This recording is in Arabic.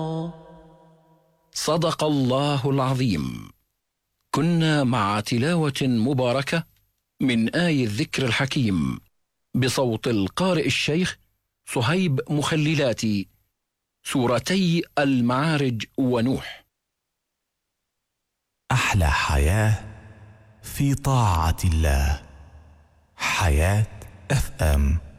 صدق الله العظيم. كنا مع تلاوة مباركة من آي الذكر الحكيم بصوت القارئ الشيخ صهيب مخللاتي، سورتي المعارج ونوح. أحلى حياة في طاعة الله. حياة FM.